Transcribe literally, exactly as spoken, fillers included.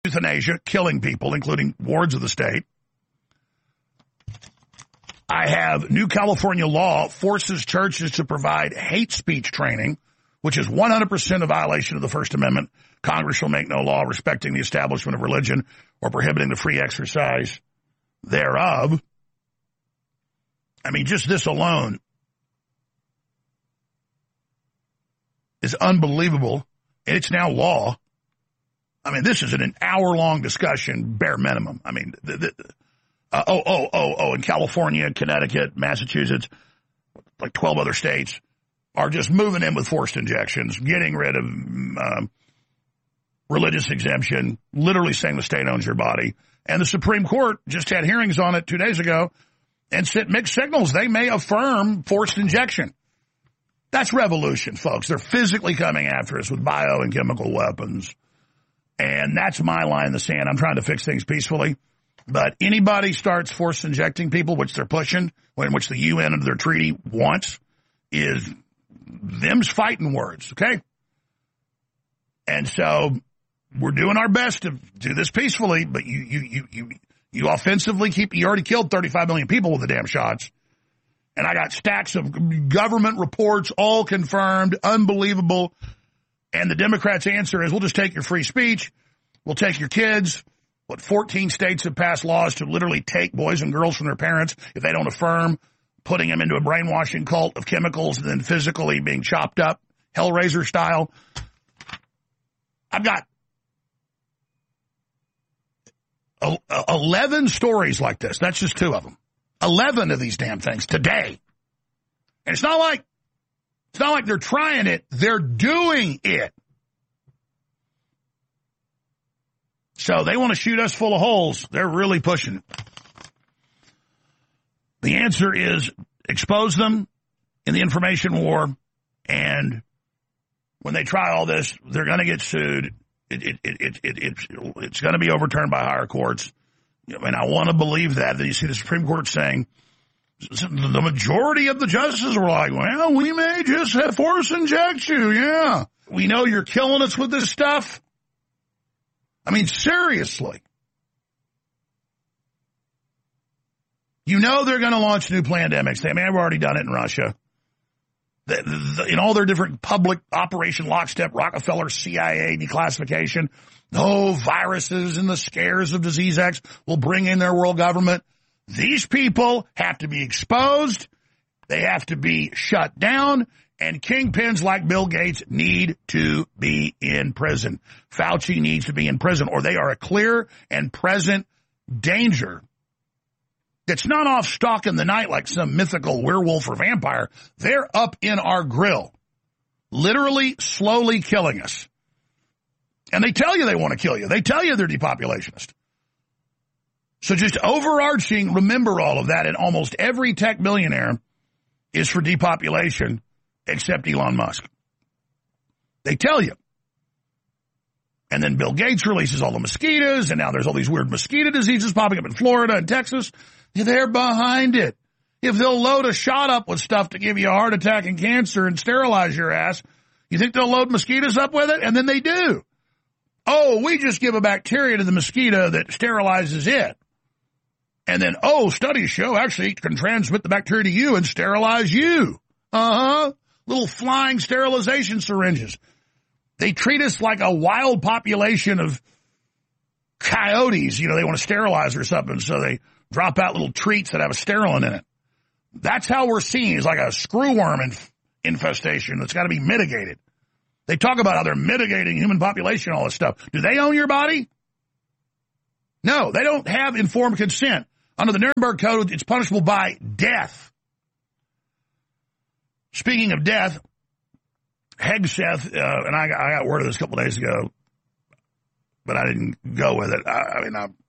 euthanasia, killing people, including wards of the state. I have new California law forces churches to provide hate speech training, which is one hundred percent a violation of the First Amendment. Congress shall make no law respecting the establishment of religion or prohibiting the free exercise thereof. I mean, just this alone is unbelievable, and it's now law. I mean, this is an hour-long discussion, bare minimum. I mean, the, the, uh, oh, oh, oh, oh, in California, Connecticut, Massachusetts, like twelve other states, are just moving in with forced injections, getting rid of um, religious exemption, literally saying the state owns your body. And the Supreme Court just had hearings on it two days ago and sent mixed signals. They may affirm forced injection. That's revolution, folks. They're physically coming after us with bio and chemical weapons. And that's my line in the sand. I'm trying to fix things peacefully. But anybody starts forced injecting people, which they're pushing, in which the U N under their treaty wants, is them's fighting words, okay? And so we're doing our best to do this peacefully, but you you you you you offensively keep, you already killed thirty-five million people with the damn shots. And I got stacks of government reports, all confirmed, unbelievable. And the Democrats' answer is, we'll just take your free speech. We'll take your kids. What, fourteen states have passed laws to literally take boys and girls from their parents if they don't affirm, putting them into a brainwashing cult of chemicals and then physically being chopped up, Hellraiser style. I've got eleven stories like this. That's just two of them. eleven of these damn things today. And it's not like, it's not like they're trying it. They're doing it. So they want to shoot us full of holes. They're really pushing it. The answer is expose them in the information war, and when they try all this, they're going to get sued. It, it, it, it, it, it's, it's going to be overturned by higher courts. And I want to believe that. Then you see the Supreme Court saying, the majority of the justices were like, well, we may just have force inject you, yeah. We know you're killing us with this stuff. I mean, seriously. You know they're going to launch new pandemics. They may have already done it in Russia. The, the, in all their different public Operation Lockstep, Rockefeller, C I A declassification, no viruses and the scares of Disease X will bring in their world government. These people have to be exposed. They have to be shut down. And kingpins like Bill Gates need to be in prison. Fauci needs to be in prison, or they are a clear and present danger. It's not off stalk in the night like some mythical werewolf or vampire. They're up in our grill, literally slowly killing us. And they tell you they want to kill you. They tell you they're depopulationist. So just overarching, remember all of that, and almost every tech billionaire is for depopulation except Elon Musk. They tell you. And then Bill Gates releases all the mosquitoes, and now there's all these weird mosquito diseases popping up in Florida and Texas. They're behind it. If they'll load a shot up with stuff to give you a heart attack and cancer and sterilize your ass, you think they'll load mosquitoes up with it? And then they do. Oh, we just give a bacteria to the mosquito that sterilizes it. And then, oh, studies show actually it can transmit the bacteria to you and sterilize you. Uh-huh. Little flying sterilization syringes. They treat us like a wild population of coyotes. You know, they want to sterilize or something, so they drop out little treats that have a sterilant in it. That's how we're seen. It's like a screwworm inf- infestation that's got to be mitigated. They talk about how they're mitigating human population, all this stuff. Do they own your body? No, they don't have informed consent. Under the Nuremberg Code, it's punishable by death. Speaking of death, Hegseth, uh, and I, I got word of this a couple days ago, but I didn't go with it. I, I mean, I'm